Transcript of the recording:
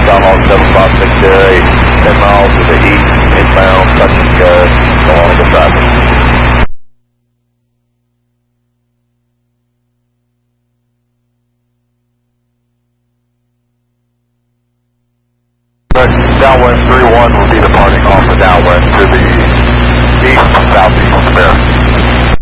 Skyhawk 756 10 miles to the east, inbound, touch and go, along the traffic. Downwind 31 will be departing off the downwind to the east-southeast there.